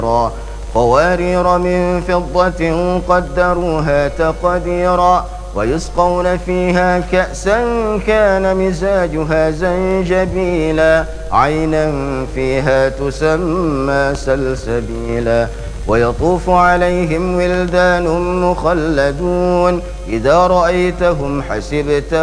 قوارير من فضة قدروها تقديرا ويسقون فيها كأسا كان مزاجها زنجبيلا عينا فيها تسمى سلسبيلا ويطوف عليهم ولدان مخلدون إذا رأيتهم حسبتهم